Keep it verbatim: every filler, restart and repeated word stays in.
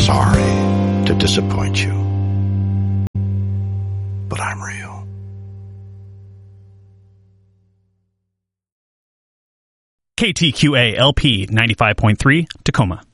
sorry to disappoint you, but I'm real. K T Q A L P ninety-five point three, Tacoma.